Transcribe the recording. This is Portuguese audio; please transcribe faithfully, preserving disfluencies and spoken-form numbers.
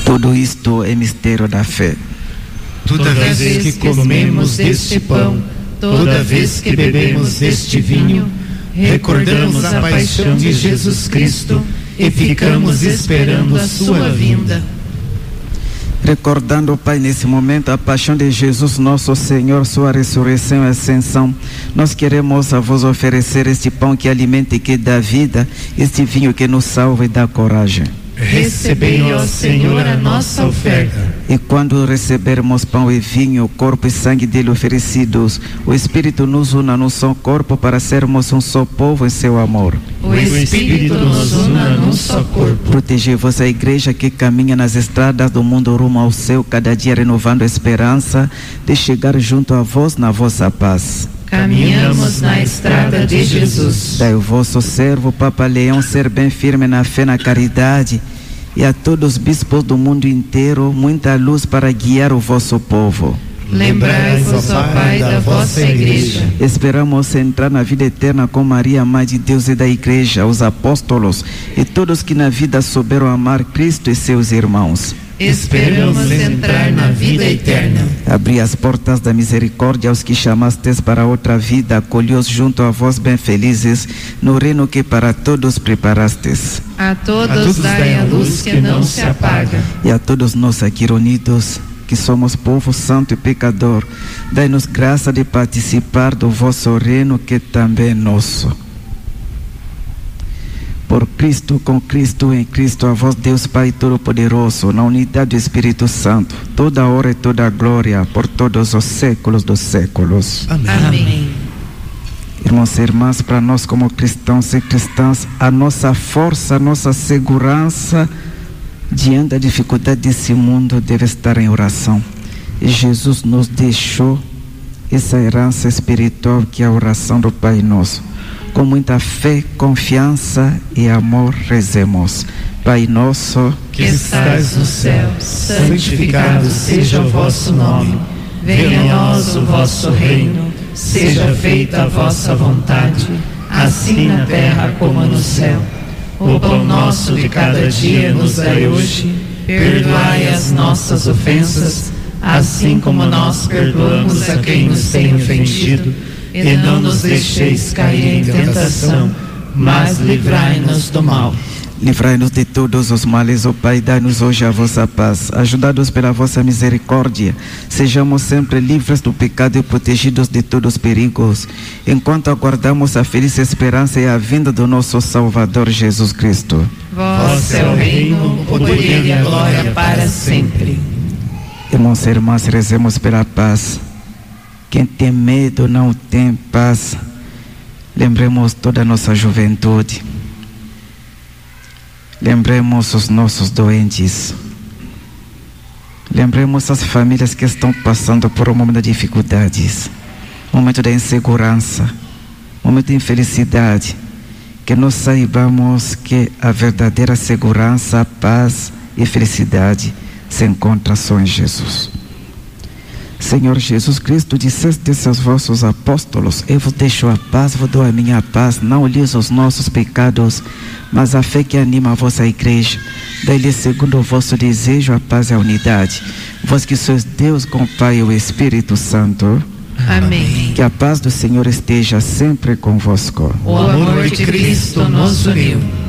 Tudo isto é mistério da fé. Toda vez que comemos deste pão, toda vez que bebemos deste vinho, recordamos a paixão de Jesus Cristo e ficamos esperando a sua vinda. Recordando, Pai, nesse momento a paixão de Jesus nosso Senhor, sua ressurreição e ascensão, nós queremos a vos oferecer este pão que alimenta e que dá vida, este vinho que nos salva e dá coragem. Recebei, ó Senhor, a nossa oferta. E quando recebermos pão e vinho, corpo e sangue dele oferecidos, o Espírito nos una num só corpo para sermos um só povo em seu amor. O Espírito nos una num só corpo. Protegei-vos a igreja que caminha nas estradas do mundo rumo ao céu, cada dia renovando a esperança de chegar junto a vós na vossa paz. Caminhamos na estrada de Jesus. Dai o vosso servo, Papa Leão, ser bem firme na fé, na caridade, e a todos os bispos do mundo inteiro, muita luz para guiar o vosso povo. Lembrai-vos, ó Pai, da vossa igreja. Esperamos entrar na vida eterna com Maria, Mãe de Deus e da igreja, os apóstolos e todos que na vida souberam amar Cristo e seus irmãos. Esperamos entrar na vida eterna. Abri as portas da misericórdia aos que chamastes para outra vida, acolheu-os junto a vós bem felizes, no reino que para todos preparastes. A todos, a todos dai a luz que não se apaga. E a todos nós aqui reunidos, que somos povo santo e pecador, dai-nos graça de participar do vosso reino que também é nosso. Por Cristo, com Cristo, em Cristo, a vós Deus Pai Todo-Poderoso, na unidade do Espírito Santo, toda hora e toda glória, por todos os séculos dos séculos. Amém. Amém. Irmãos e irmãs, para nós como cristãos e cristãs, a nossa força, a nossa segurança diante da dificuldade desse mundo deve estar em oração. E Jesus nos deixou essa herança espiritual que é a oração do Pai Nosso. Com muita fé, confiança e amor rezemos. Pai nosso, que estais no céu, santificado seja o vosso nome. Venha a nós o vosso reino. Seja feita a vossa vontade, assim na terra como no céu. O pão nosso de cada dia nos dai hoje. Perdoai as nossas ofensas, assim como nós perdoamos a quem nos tem ofendido. E não nos deixeis cair em tentação, mas livrai-nos do mal. Livrai-nos de todos os males, ó Pai, dai-nos hoje a vossa paz. Ajudados pela vossa misericórdia, sejamos sempre livres do pecado e protegidos de todos os perigos, enquanto aguardamos a feliz esperança e a vinda do nosso Salvador Jesus Cristo. Vosso é o reino, o poder e a glória para sempre. Irmãos e irmãs, rezemos pela paz. Quem tem medo não tem paz. Lembremos toda a nossa juventude. Lembremos os nossos doentes. Lembremos as famílias que estão passando por um momento de dificuldades, um momento de insegurança, um momento de infelicidade. Que nós saibamos que a verdadeira segurança, a paz e felicidade se encontram só em Jesus. Senhor Jesus Cristo, disseste aos vossos apóstolos: eu vos deixo a paz, vos dou a minha paz, não olheis os nossos pecados, mas a fé que anima a vossa igreja. Dai-lhe segundo o vosso desejo a paz e a unidade. Vós que sois Deus com o Pai e o Espírito Santo. Amém. Que a paz do Senhor esteja sempre convosco. O amor de Cristo nos uniu.